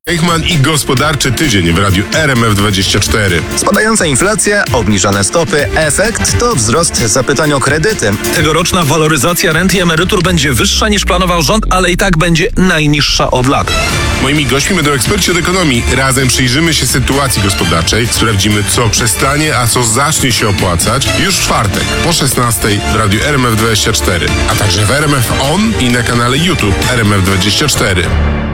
Eichmann i gospodarczy tydzień w radiu RMF24. Spadająca inflacja, obniżone stopy, efekt to wzrost zapytań o kredyty. Tegoroczna waloryzacja rent i emerytur będzie wyższa niż planował rząd, ale i tak będzie najniższa od lat. Moimi gośćmi będą eksperci od ekonomii. Razem przyjrzymy się sytuacji gospodarczej, sprawdzimy, co przestanie, a co zacznie się opłacać już w czwartek po 16 w radiu RMF24, a także w RMF On i na kanale YouTube RMF24.